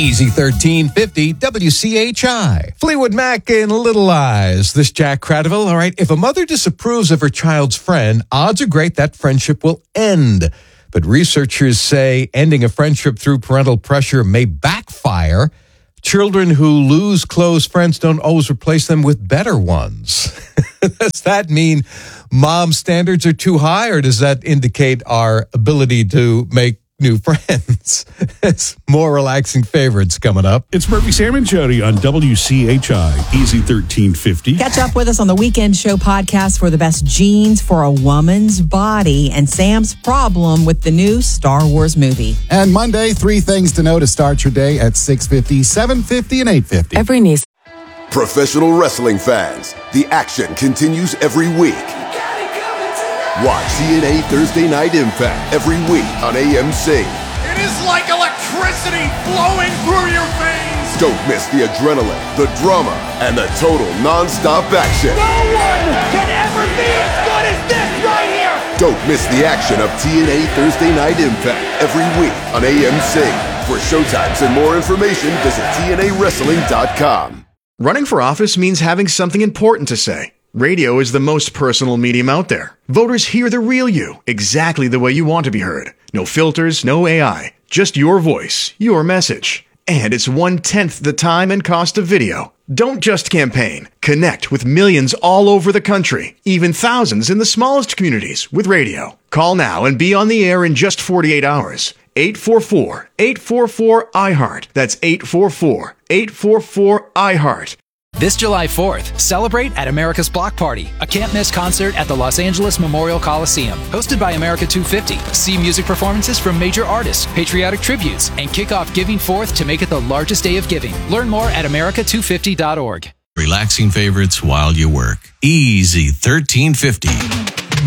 Easy 1350 WCHI. Fleetwood Mac and Little Eyes. This Jack Cradaville. All right, if a mother disapproves of her child's friend, odds are great that friendship will end. But researchers say ending a friendship through parental pressure may backfire. Children who lose close friends don't always replace them with better ones. Does that mean mom standards are too high, or does that indicate our ability to make new friends? It's more relaxing favorites coming up. It's Murphy, Sam, and Jody on WCHI, Easy 1350. Catch up with us on the Weekend Show podcast for the best jeans for a woman's body and Sam's problem with the new Star Wars movie. And Monday, 3 things to know to start your day at 6:50, 7:50, and 8:50. Every news. Professional wrestling fans, the action continues every week. Watch TNA Thursday Night Impact every week on AMC. It is like electricity flowing through your veins. Don't miss the adrenaline, the drama, and the total non-stop action. No one can ever be as good as this right here. Don't miss the action of TNA Thursday Night Impact every week on AMC. For showtimes and more information, visit TNAWrestling.com. Running for office means having something important to say. Radio is the most personal medium out there. Voters hear the real you, exactly the way you want to be heard. No filters, no AI, just your voice, your message. And it's 1/10 the time and cost of video. Don't just campaign. Connect with millions all over the country, even thousands in the smallest communities with radio. Call now and be on the air in just 48 hours. 844-844-IHEART. That's 844-844-IHEART. This July 4th, celebrate at America's Block Party, a can't-miss concert at the Los Angeles Memorial Coliseum. Hosted by America 250. See music performances from major artists, patriotic tributes, and kick off Giving Forth to make it the largest day of giving. Learn more at America250.org. Relaxing favorites while you work. Easy 1350.